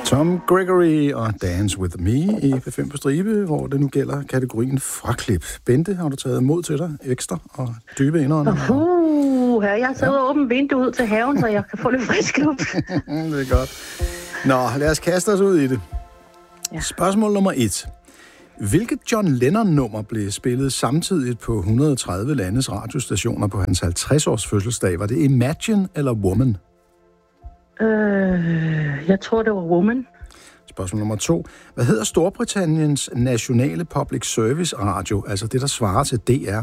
Tom Gregory og Dance With Me i P5 på stribe, hvor det nu gælder kategorien fraklip. Bente, har du taget mod til dig ekstra og dybe indånder? Jeg har taget åbent vindue ud til haven, så jeg kan få lidt frisk luft. Det er godt. Nå, lad os kaste os ud i det. Ja. Spørgsmål nummer 1. Hvilket John Lennon-nummer blev spillet samtidig på 130 landes radiostationer på hans 50-års fødselsdag? Var det Imagine eller Woman? Jeg tror, det var Woman. Spørgsmål nummer 2. Hvad hedder Storbritanniens nationale public service radio, altså det, der svarer til DR?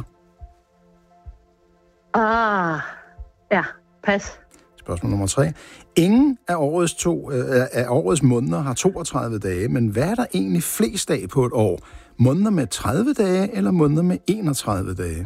Ja, pas. Spørgsmål nummer 3. Ingen af årets måneder har 32 dage, men hvad er der egentlig flest dage på et år? Måneder med 30 dage eller måneder med 31 dage?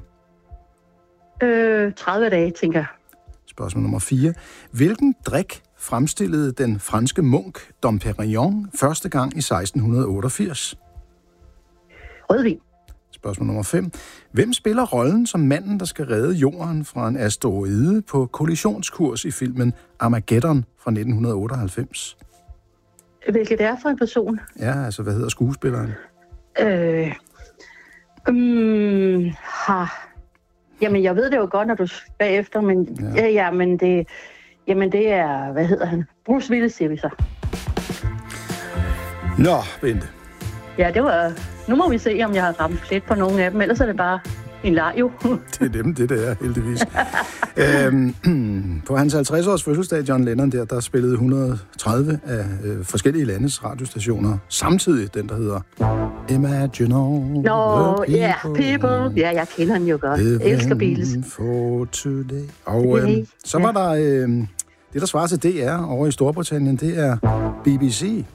30 dage, tænker jeg. Spørgsmål nummer 4. Hvilken drik fremstillede den franske munk Dom Perignon første gang i 1688? Rødvin. Spørgsmål nummer 5. Hvem spiller rollen som manden, der skal redde jorden fra en asteroide på kollisionskurs i filmen Armageddon fra 1998? Hvilket er for en person? Ja, altså hvad hedder skuespilleren? Jamen, jeg ved det jo godt, når du bagefter, men det er, hvad hedder han? Bruce Willis, siger vi så. Nå, Bente. Ja, det var... Nu må vi se, om jeg har ramt plet på nogle af dem, ellers er det bare en leg jo. Det er dem, det er, heldigvis. På hans 50-års fødselsdag, John Lennon, der spillede 130 af forskellige landes radiostationer. Samtidig den, der hedder Imagine All People. Ja, jeg kender den jo godt. Jeg elsker Beatles. Og så var der det, der svarer til DR over i Storbritannien, det er BBC.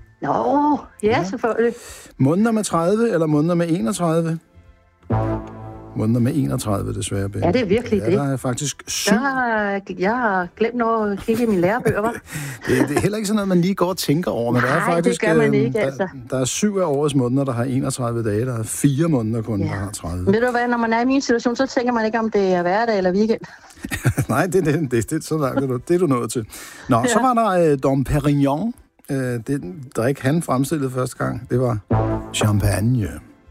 Ja, selvfølgelig. Måneder med 30 eller måneder med 31? Måneder med 31, desværre. Ja, det er virkelig det. Der er faktisk 7. Jeg har glemt noget at kigge i mine lærebøger, hva'? Det er heller ikke sådan noget, man lige går og tænker over. Men Nej, der er faktisk, det gør man ikke, altså. Der er 7 af årets måneder, der har 31 dage. Der er 4 måneder kun, der har 30. Ved du hvad, når man er i min situation, så tænker man ikke, om det er hverdag eller weekend. Nej, det er så langt, det er du nået til. Nå, så var der Dom Perignon. Den drik, han fremstillede første gang, det var champagne.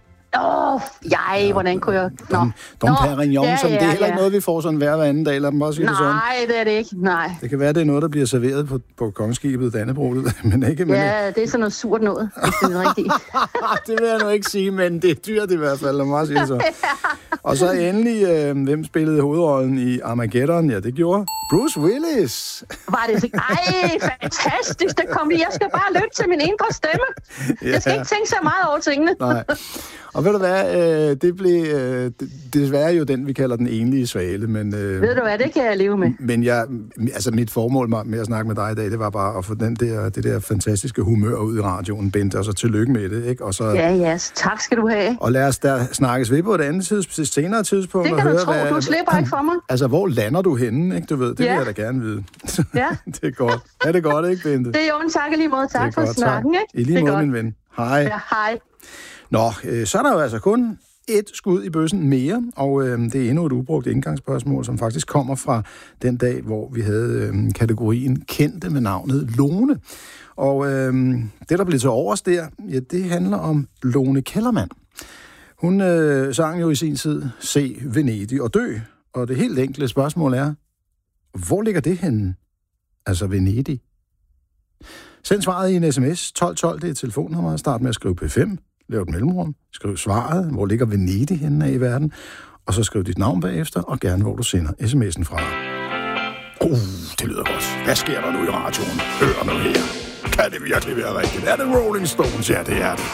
Hvordan kunne jeg... Dom Perignon, som det er heller ikke noget, vi får sådan hver anden dag, eller bare sige det sådan. Nej, det er det ikke, nej. Det kan være, det er noget, der bliver serveret på kongeskibet Dannebrog, men ikke... Ja, det er sådan noget surt noget, hvis det er rigtigt. Det vil jeg nu ikke sige, men det er dyrt i hvert fald, lad mig sige så. Og så endelig, hvem spillede hovedrollen i Armageddon? Ja, det gjorde Bruce Willis. Var det så... fantastisk, det kom lige. Jeg skal bare lytte til min indre stemme. Jeg skal ikke tænke så meget over tingene. Nej. Og ved du hvad, det blev desværre jo den, vi kalder den enlige svale, men... Ved du hvad, det kan jeg leve med. Men mit formål med at snakke med dig i dag, det var bare at få det der fantastiske humør ud i radioen, Bente, og så tillykke med det, ikke? Og så, ja, tak skal du have. Og lad os da snakkes ved på et senere tidspunkt. Det kan du tro, du slipper ikke for mig. Altså, hvor lander du henne, ikke? Du ved, det vil jeg da gerne vide. Ja. Det er godt. Er det godt, ikke, Bente? Det er jo en tak i lige måde. Tak for snakken, ikke? I lige måde, min ven. Hej. Ja, hej. Nå, så er der jo altså kun et skud i bøssen mere, og det er endnu et ubrugt indgangsspørgsmål, som faktisk kommer fra den dag, hvor vi havde kategorien kendte med navnet Lone. Og det, der blev til overs der, ja, det handler om Lone Kellermann. Hun sang jo i sin tid Se Venedig og dø, og det helt enkle spørgsmål er, hvor ligger det henne? Altså Venedig. Send svaret i en sms 1212, det er telefonnummer, start med at skrive P5. Lav et mellemrum, skriv svaret, hvor ligger Venedig henne i verden, og så skriv dit navn bagefter, og gerne hvor du sender sms'en fra. Det lyder godt. Hvad sker der nu i radioen? Hør nu her. Kan det virkelig være rigtigt? Er det Rolling Stones? Ja, det er det.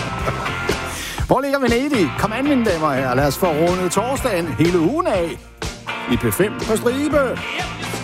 Hvor ligger Venedig? Kom an, mine damer her. Lad os få rundet torsdagen hele ugen af i P5 på stribe.